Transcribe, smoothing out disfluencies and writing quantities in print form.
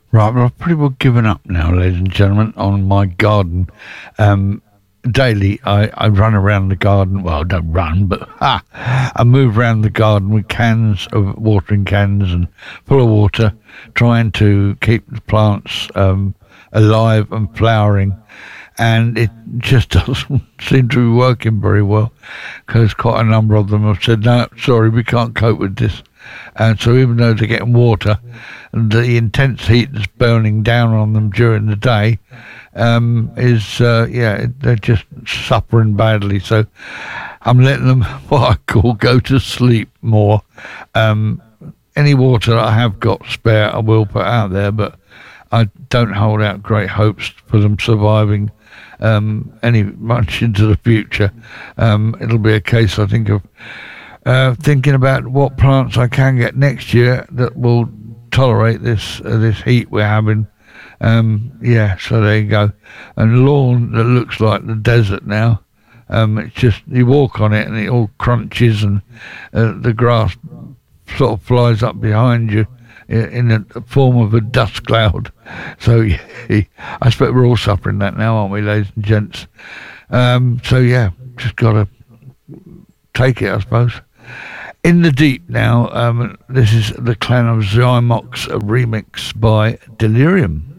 Right, well, I've pretty well given up now, ladies and gentlemen, on my garden. Um, Daily, I run around the garden. Well, I don't run, but I move around the garden with cans of watering cans and full of water, trying to keep the plants alive and flowering. And it just doesn't seem to be working very well because quite a number of them have said, no, sorry, we can't cope with this. And so even though they're getting water, the intense heat that's burning down on them during the day they're just suffering badly. So I'm letting them, what I call, go to sleep more. Um, any water that I have got spare, I will put out there, but I don't hold out great hopes for them surviving any much into the future. It'll be a case, I think, of thinking about what plants I can get next year that will tolerate this heat we're having. So there you go. And lawn that looks like the desert now. It's just you walk on it and it all crunches and the grass sort of flies up behind you in the form of a dust cloud. So yeah, I suppose we're all suffering that now, aren't we, ladies and gents? Just got to take it, I suppose. In the Deep now, this is the Clan of Zymox, a remix by Delirium.